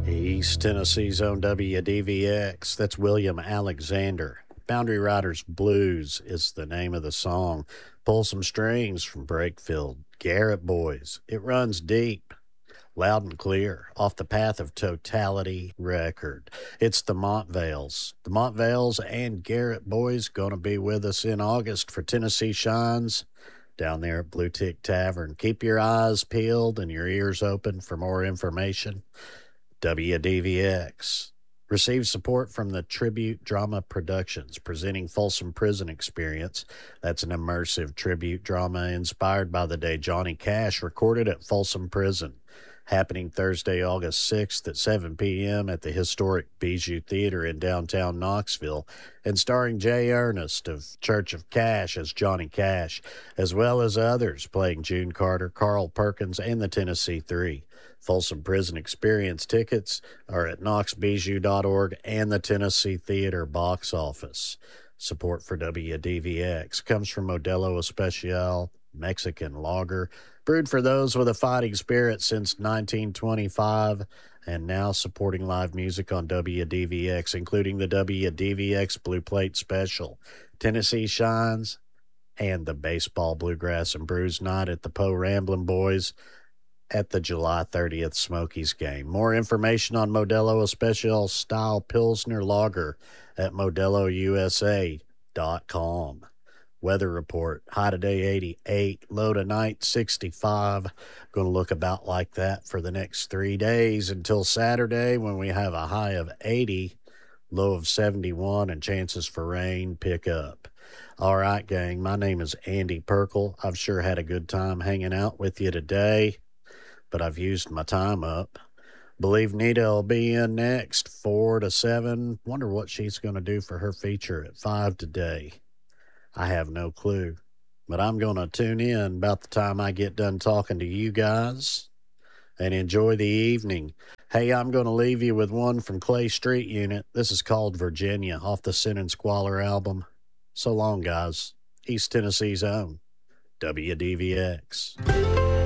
East Tennessee's own WDVX. That's William Alexander. Boundary Riders Blues is the name of the song. Pull Some Strings from Brakefield. Garrett Boys. It runs deep, loud and clear, off the Path of Totality record. It's the Montvales. The Montvales and Garrett Boys going to be with us in August for Tennessee Shines down there at Blue Tick Tavern. Keep your eyes peeled and your ears open for more information. WDVX. Receive support from the Tribute Drama Productions, presenting Folsom Prison Experience. That's an immersive tribute drama inspired by the day Johnny Cash recorded at Folsom Prison. Happening Thursday, August 6th at 7 p.m. at the historic Bijou Theater in downtown Knoxville, and starring Jay Ernest of Church of Cash as Johnny Cash, as well as others playing June Carter, Carl Perkins, and the Tennessee Three. Folsom Prison Experience tickets are at knoxbijou.org and the Tennessee Theater box office. Support for WDVX comes from Modelo Especial Mexican Lager, brewed for those with a fighting spirit since 1925, and now supporting live music on WDVX, including the WDVX Blue Plate Special, Tennessee Shines, and the Baseball, Bluegrass, and Brews Night at the Poe Ramblin' Boys at the July 30th Smokies game. More information on Modelo Especial Style Pilsner Lager at modelousa.com. Weather report, high today 88, low tonight 65. Going to look about like that for the next 3 days until Saturday when we have a high of 80, low of 71, and chances for rain pick up. All right, gang, my name is Andy Perkle. I've sure had a good time hanging out with you today, but I've used my time up. Believe Nita will be in next, 4 to 7. Wonder what she's going to do for her feature at 5 today. I have no clue, but I'm going to tune in about the time I get done talking to you guys, and enjoy the evening. Hey, I'm going to leave you with one from Clay Street Unit. This is called Virginia off the Sin and Squalor album. So long, guys. East Tennessee's own WDVX.